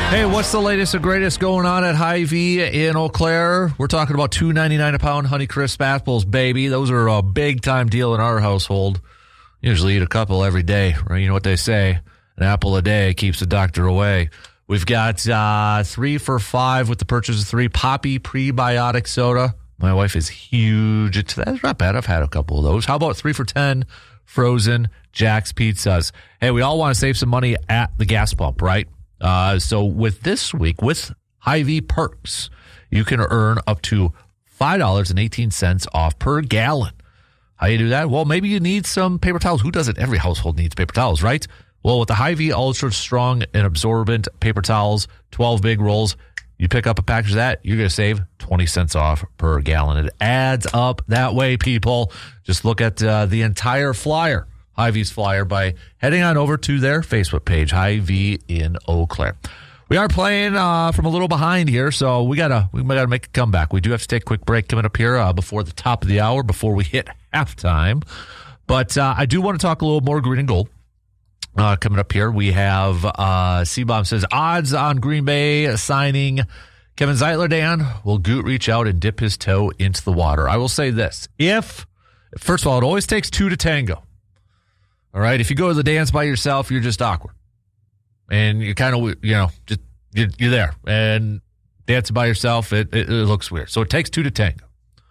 Hey, what's the latest and greatest going on at Hy-Vee in Eau Claire? We're talking about $2.99 a pound Honeycrisp apples, baby. Those are a big-time deal in our household. Usually eat a couple every day, right? You know what they say, an apple a day keeps the doctor away. We've got 3 for $5 with the purchase of 3 Poppy prebiotic soda. My wife is huge into that. That's not bad. I've had a couple of those. How about 3 for $10 frozen Jack's pizzas? Hey, we all want to save some money at the gas pump, right? So with this week, with Hy-Vee perks, you can earn up to $5.18 off per gallon. How you do that? Well, maybe you need some paper towels. Who doesn't? Every household needs paper towels, right? Well, with the Hy-Vee Ultra Strong and Absorbent paper towels, 12 big rolls, you pick up a package of that, you're going to save 20 cents off per gallon. It adds up that way, people. Just look at the entire flyer, Hy-Vee's flyer, by heading on over to their Facebook page, Hy-Vee in Eau Claire. We are playing from a little behind here, so we gotta make a comeback. We do have to take a quick break coming up here before the top of the hour, before we hit halftime. But I do want to talk a little more green and gold. Coming up here, we have C-Bomb says, odds on Green Bay signing Kevin Zeitler, Dan. Will Goot reach out and dip his toe into the water? I will say this. First of all, it always takes 2 to tango. All right? If you go to the dance by yourself, you're just awkward. And you kind of, you're there. And dancing by yourself, it looks weird. So it takes 2 to tango.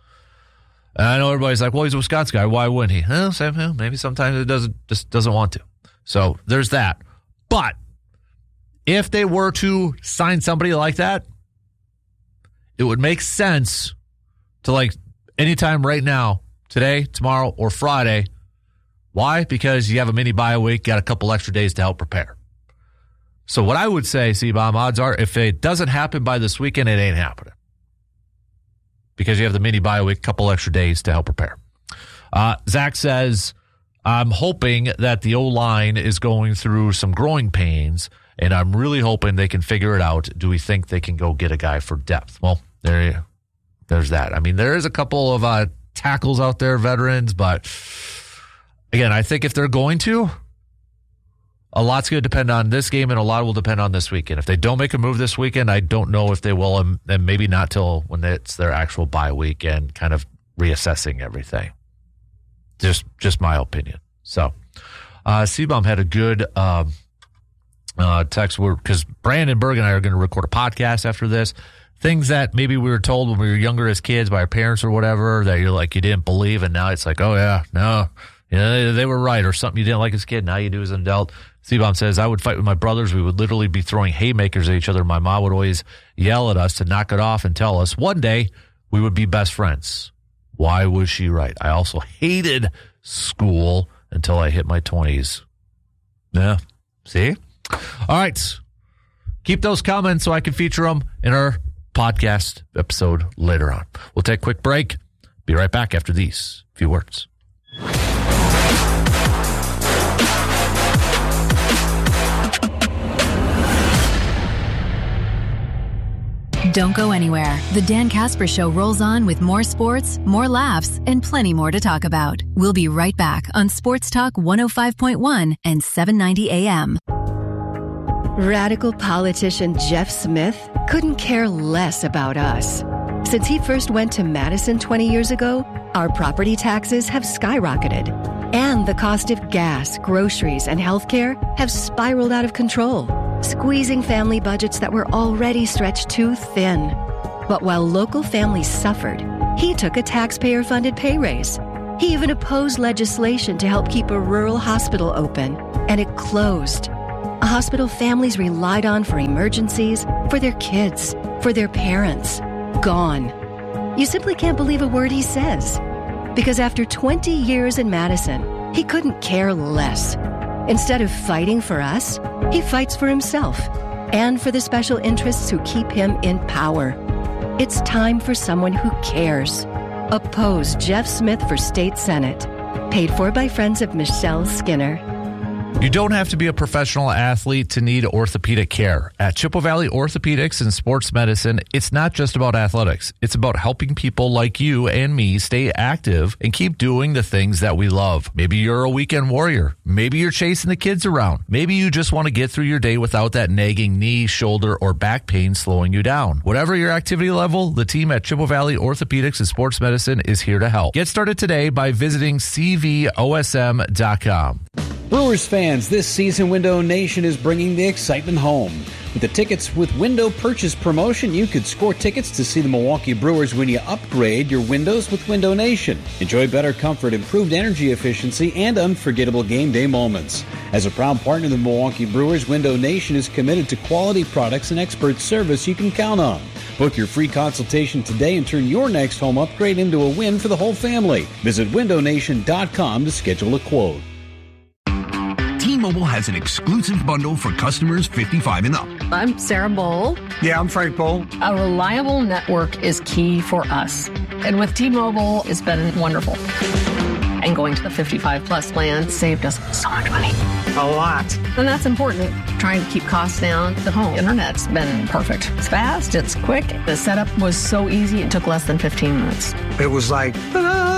And I know everybody's like, well, he's a Wisconsin guy. Why wouldn't he? Well, maybe sometimes it doesn't want to. So there's that. But if they were to sign somebody like that, it would make sense to, like, anytime right now, today, tomorrow, or Friday. Why? Because you have a mini bye week, got a couple extra days to help prepare. So what I would say, C-Bomb, odds are if it doesn't happen by this weekend, it ain't happening. Because you have the mini bye week, couple extra days to help prepare. Zach says, I'm hoping that the O-line is going through some growing pains, and I'm really hoping they can figure it out. Do we think they can go get a guy for depth? Well, there's that. I mean, there is a couple of tackles out there, veterans, but again, I think if they're going to, a lot's going to depend on this game, and a lot will depend on this weekend. If they don't make a move this weekend, I don't know if they will, and maybe not till when it's their actual bye week and kind of reassessing everything. Just my opinion. So, C-Bomb had a good text because Brandon Berg and I are going to record a podcast after this. Things that maybe we were told when we were younger as kids by our parents or whatever that you're like, you didn't believe, and now it's like, oh yeah, no, they were right, or something you didn't like as a kid, now you do as an adult. C-Bomb says, I would fight with my brothers. We would literally be throwing haymakers at each other. My mom would always yell at us to knock it off and tell us one day we would be best friends. Why was she right? I also hated school until I hit my 20s. Yeah. See? All right. Keep those comments so I can feature them in our podcast episode later on. We'll take a quick break. Be right back after these few words. Don't go anywhere. The Dan Casper Show rolls on with more sports, more laughs, and plenty more to talk about. We'll be right back on Sports Talk 105.1 and 790 AM. Radical politician Jeff Smith couldn't care less about us. Since he first went to Madison 20 years ago, our property taxes have skyrocketed. And the cost of gas, groceries, and healthcare have spiraled out of control, squeezing family budgets that were already stretched too thin. But while local families suffered, he took a taxpayer-funded pay raise. He even opposed legislation to help keep a rural hospital open, and it closed. A hospital families relied on for emergencies, for their kids, for their parents. Gone. You simply can't believe a word he says. Because after 20 years in Madison, he couldn't care less. Instead of fighting for us, he fights for himself and for the special interests who keep him in power. It's time for someone who cares. Oppose Jeff Smith for State Senate. Paid for by friends of Michelle Skinner. You don't have to be a professional athlete to need orthopedic care. At Chippewa Valley Orthopedics and Sports Medicine, it's not just about athletics. It's about helping people like you and me stay active and keep doing the things that we love. Maybe you're a weekend warrior. Maybe you're chasing the kids around. Maybe you just want to get through your day without that nagging knee, shoulder, or back pain slowing you down. Whatever your activity level, the team at Chippewa Valley Orthopedics and Sports Medicine is here to help. Get started today by visiting cvosm.com. Brewers fans, this season Window Nation is bringing the excitement home. With the Tickets with Window purchase promotion, you could score tickets to see the Milwaukee Brewers when you upgrade your windows with Window Nation. Enjoy better comfort, improved energy efficiency, and unforgettable game day moments. As a proud partner of the Milwaukee Brewers, Window Nation is committed to quality products and expert service you can count on. Book your free consultation today and turn your next home upgrade into a win for the whole family. Visit windownation.com to schedule a quote. T-Mobile has an exclusive bundle for customers 55 and up. I'm Sarah Bowl. Yeah, I'm Frank Bowl. A reliable network is key for us. And with T-Mobile, it's been wonderful. And going to the 55 plus plan saved us so much money. A lot. And that's important. Trying to keep costs down. The home internet's been perfect. It's fast, it's quick. The setup was so easy, it took less than 15 minutes. It was like, ta-da!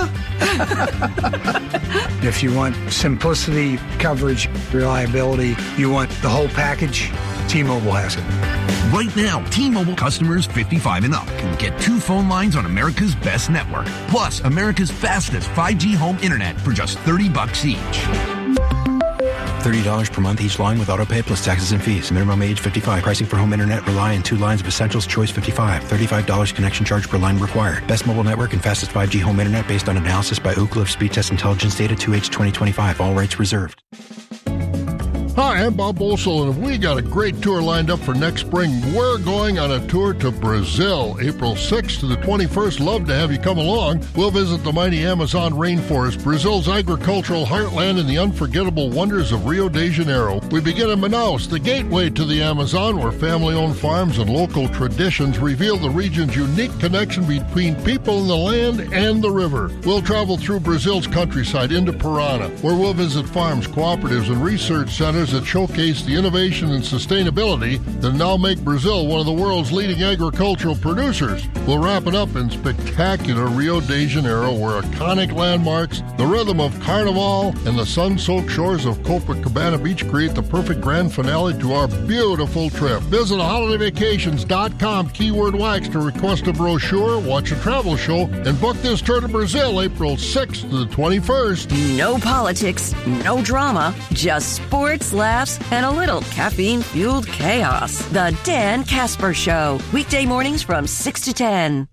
If you want simplicity, coverage, reliability, you want the whole package, T-Mobile has it. Right now, T-Mobile customers 55 and up can get 2 phone lines on America's best network, plus America's fastest 5G home internet for just $30 each. $30 per month each line with autopay plus taxes and fees. Minimum age 55. Pricing for home internet rely on 2 lines of Essentials Choice 55. $35 connection charge per line required. Best mobile network and fastest 5G home internet based on analysis by Ookla of Speed Test Intelligence data 2H 2025. All rights reserved. Hi, I'm Bob Bolsel, and we got a great tour lined up for next spring. We're going on a tour to Brazil, April 6th to the 21st. Love to have you come along. We'll visit the mighty Amazon rainforest, Brazil's agricultural heartland, and the unforgettable wonders of Rio de Janeiro. We begin in Manaus, the gateway to the Amazon, where family-owned farms and local traditions reveal the region's unique connection between people and the land and the river. We'll travel through Brazil's countryside into Parana, where we'll visit farms, cooperatives, and research centers that showcase the innovation and sustainability that now make Brazil one of the world's leading agricultural producers. We'll wrap it up in spectacular Rio de Janeiro, where iconic landmarks, the rhythm of Carnival, and the sun-soaked shores of Copacabana Beach create the perfect grand finale to our beautiful trip. Visit holidayvacations.com, keyword wax, to request a brochure, watch a travel show, and book this tour to Brazil, April 6th to the 21st. No politics, no drama, just sports, laughs, and a little caffeine-fueled chaos. The Dan Casper Show. Weekday mornings from 6 to 10.